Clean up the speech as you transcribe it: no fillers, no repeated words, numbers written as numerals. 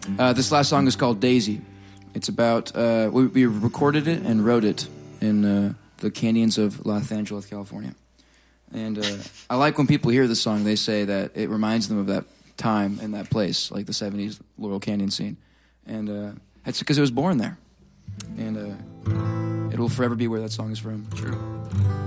This last song is called Daisy. It's about, we recorded it and wrote it in the canyons of Los Angeles, California. And I like when people hear this song, they say that it reminds them of that time and that place, like the 70s Laurel Canyon scene. And it's because it was born there. And it will forever be where that song is from. True.